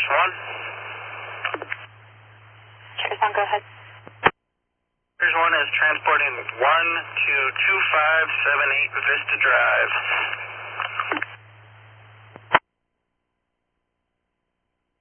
1. Cheers 1, go ahead. Cheers 1 is transporting 1 to 2578 Vista Drive.